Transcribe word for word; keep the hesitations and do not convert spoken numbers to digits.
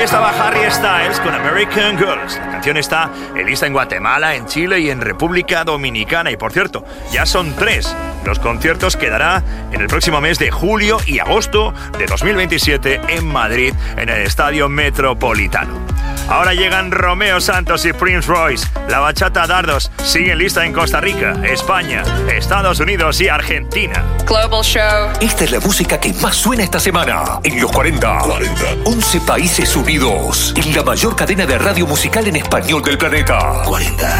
Ahí estaba Harry Styles con American Girls. La canción está en lista en Guatemala, en Chile y en República Dominicana. Y por cierto, ya son tres los conciertos que dará en el próximo mes de julio y agosto de dos mil veintisiete en Madrid, en el Estadio Metropolitano. Ahora llegan Romeo Santos y Prince Royce. La bachata Dardos sigue en lista en Costa Rica, España, Estados Unidos y Argentina. Global Show. Esta es la música que más suena esta semana. En los cuarenta. cuarenta. once países unidos. En la mayor cadena de radio musical en español del planeta. cuarenta.